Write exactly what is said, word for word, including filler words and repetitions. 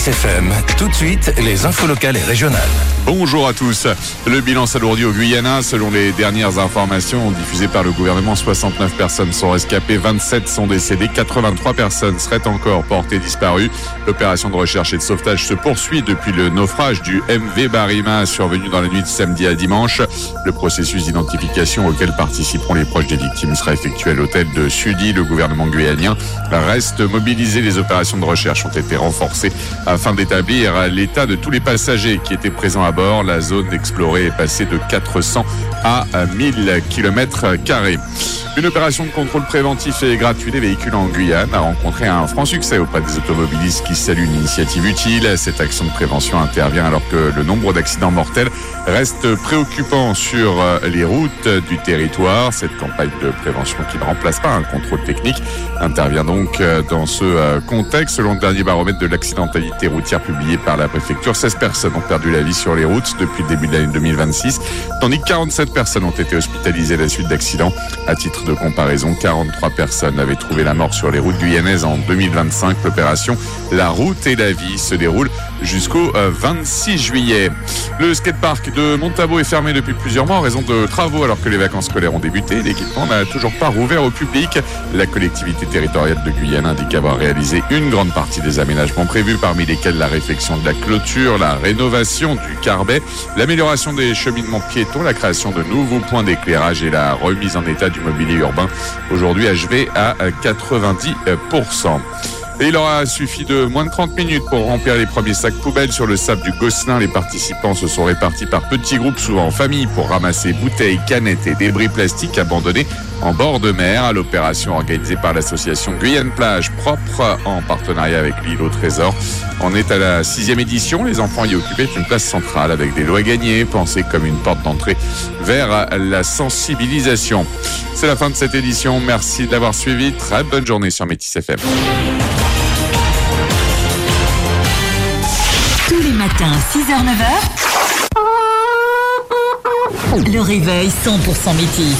F M, tout de suite, les infos locales et régionales. Bonjour à tous. Le bilan s'alourdit au Guyana. Selon les dernières informations diffusées par le gouvernement, soixante-neuf personnes sont rescapées, vingt-sept sont décédées, quatre-vingt-trois personnes seraient encore portées disparues. L'opération de recherche et de sauvetage se poursuit depuis le naufrage du M V Barima survenu dans la nuit de samedi à dimanche. Le processus d'identification auquel participeront les proches des victimes sera effectué à l'hôtel de Sudi. Le gouvernement guyanien reste mobilisé. Les opérations de recherche ont été renforcées afin d'établir l'état de tous les passagers qui étaient présents à bord. La zone explorée est passée de quatre cents à mille kilomètres carrés. Une opération de contrôle préventif et gratuit des véhicules en Guyane a rencontré un franc succès auprès des automobilistes qui saluent une initiative utile. Cette action de prévention intervient alors que le nombre d'accidents mortels reste préoccupant sur les routes du territoire. Cette campagne de prévention, qui ne remplace pas un contrôle technique, intervient donc dans ce contexte. Selon le dernier baromètre de l'accidentalité routière publié par la préfecture, seize personnes ont perdu la vie sur les routes depuis le début de l'année deux mille vingt-six, tandis que quarante-sept personnes ont été hospitalisées à la suite d'accidents. À titre de comparaison, quarante-trois personnes avaient trouvé la mort sur les routes guyanaises en deux mille vingt-cinq. L'opération La route et la vie se déroule jusqu'au vingt-six juillet. Le skatepark de Montabo est fermé depuis plusieurs mois en raison de travaux alors que les vacances scolaires ont débuté. L'équipement n'a toujours pas rouvert au public. La collectivité territoriale de Guyane indique avoir réalisé une grande partie des aménagements prévus, parmi lesquels la réfection de la clôture, la rénovation du carbet, l'amélioration des cheminements piétons, la création de nouveaux points d'éclairage et la remise en état du mobilier urbain, aujourd'hui achevé à quatre-vingt-dix pour cent. Et il aura suffi de moins de trente minutes pour remplir les premiers sacs poubelles sur le sable du Gosselin. Les participants se sont répartis par petits groupes, souvent en famille, pour ramasser bouteilles, canettes et débris plastiques abandonnés en bord de mer. L'opération organisée par l'association Guyane Plage Propre en partenariat avec l'île au Trésor en est à la sixième édition. Les enfants y occupaient une place centrale avec des lots à gagner, pensés comme une porte d'entrée vers la sensibilisation. C'est la fin de cette édition. Merci de l'avoir suivi. Très bonne journée sur Métis F M. Tous les matins, six heures neuf heures, le réveil cent pour cent Métis.